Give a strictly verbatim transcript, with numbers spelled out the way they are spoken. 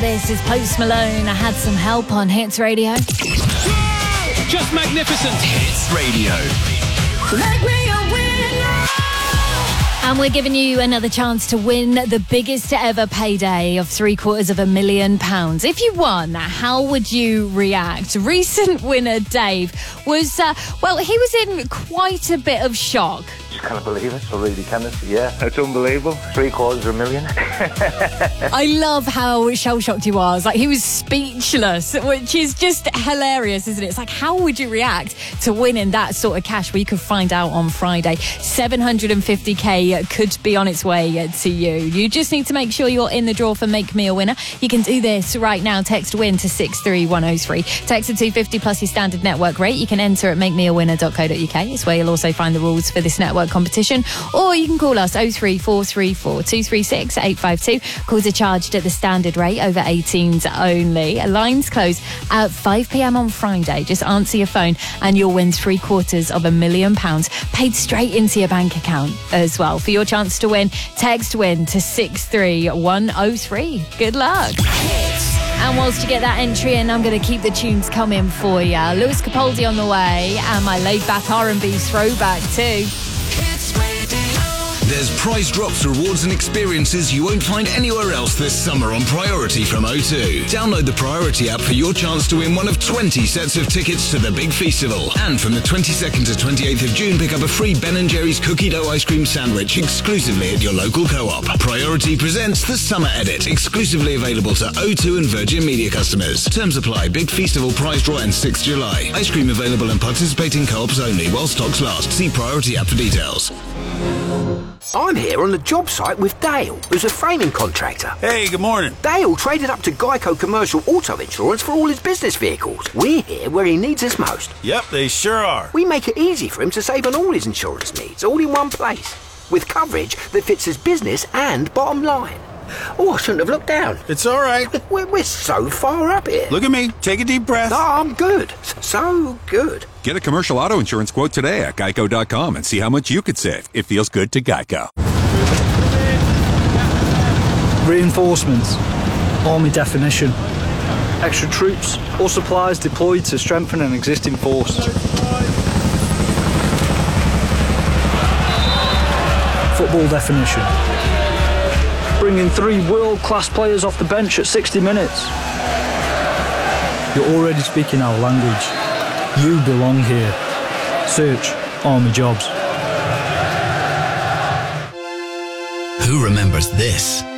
This is Post Malone. I had some help on Hits Radio. Just magnificent. Hits Radio. Make me a winner. And we're giving you another chance to win the biggest ever payday of three quarters of a million pounds. If you won, how would you react? Recent winner Dave was, uh, well, he was in quite a bit of shock. Just can't believe it. I really can't. Yeah, it's unbelievable. Three quarters of a million. I love how shell-shocked he was. Like, he was speechless, which is just hilarious, isn't it? It's like, how would you react to winning that sort of cash? Well, you could find out on Friday. seven hundred fifty k could be on its way to you. You just need to make sure you're in the draw for Make Me a Winner. You can do this right now. Text WIN to six three one oh three. Text to two fifty plus your standard network rate. You can enter at make me a winner dot co dot uk. It's where you'll also find the rules for this network competition. Or you can call us oh three four three four two three six eight five two. Calls are charged at the standard rate, over eighteens only. Lines close at five p.m. on Friday. Just answer your phone and you'll win three quarters of a million pounds paid straight into your bank account as well. For your chance to win, text WIN to six three one oh three. Good luck. And whilst you get that entry in, I'm going to keep the tunes coming for you. Lewis Capaldi on the way, and my laid-back R and B throwback too. There's prize drops, rewards and experiences you won't find anywhere else this summer on Priority from O two. Download the Priority app for your chance to win one of twenty sets of tickets to the Big Festival. And from the twenty-second to twenty-eighth of June, pick up a free Ben and Jerry's cookie dough ice cream sandwich exclusively at your local co-op. Priority presents the Summer Edit, exclusively available to O two and Virgin Media customers. Terms apply. Big Festival prize draw ends sixth of July. Ice cream available in participating co-ops only while stocks last. See Priority app for details. I'm here on the job site with Dale, who's a framing contractor. Hey, good morning. Dale traded up to Geico Commercial Auto Insurance for all his business vehicles. We're here where he needs us most. Yep, they sure are. We make it easy for him to save on all his insurance needs, all in one place, with coverage that fits his business and bottom line. Oh, I shouldn't have looked down. It's all right. We're, we're so far up here. Look at me. Take a deep breath. Oh, I'm good. So good. Get a commercial auto insurance quote today at geico dot com and see how much you could save. It feels good to Geico. Reinforcements. Army definition. Extra troops or supplies deployed to strengthen an existing force. Football definition. Bringing three world-class players off the bench at sixty minutes. You're already speaking our language. You belong here. Search Army Jobs. Who remembers this?